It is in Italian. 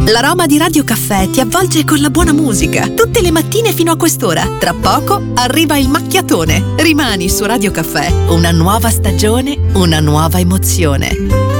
L'aroma di Radio Caffè ti avvolge con la buona musica, tutte le mattine fino a quest'ora. Tra poco arriva il macchiatone. Rimani su Radio Caffè, una nuova stagione, una nuova emozione.